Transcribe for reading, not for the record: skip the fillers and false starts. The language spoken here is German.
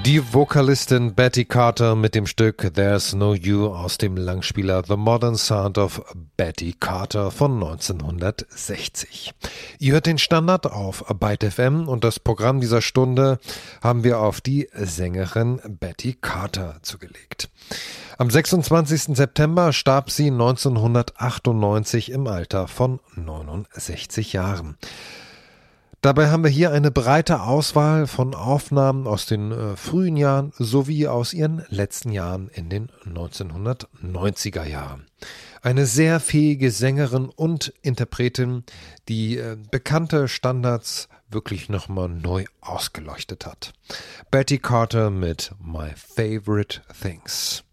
Die Vokalistin Betty Carter mit dem Stück There's No You aus dem Langspieler The Modern Sound of Betty Carter von 1960. Ihr hört den Standard auf Byte FM und das Programm dieser Stunde haben wir auf die Sängerin Betty Carter zugelegt. Am 26. September starb sie 1998 im Alter von 69 Jahren. Dabei haben wir hier eine breite Auswahl von Aufnahmen aus den frühen Jahren sowie aus ihren letzten Jahren in den 1990er Jahren. Eine sehr fähige Sängerin und Interpretin, die bekannte Standards wirklich nochmal neu ausgeleuchtet hat. Betty Carter mit My Favorite Things.